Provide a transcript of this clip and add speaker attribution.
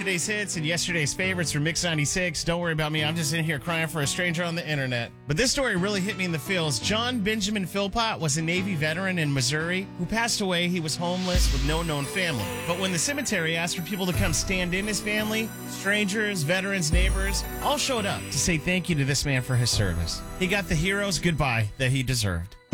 Speaker 1: today's hits and yesterday's favorites from Mix 96. Don't worry about me. I'm just in here crying for a stranger on the internet. But this story really hit me in the feels. John Benjamin Philpott was a Navy veteran in Missouri who passed away. He was homeless with no known family. But when the cemetery asked for people to come stand in his family, strangers, veterans, neighbors, all showed up to say thank you to this man for his service. He got the hero's goodbye that he deserved.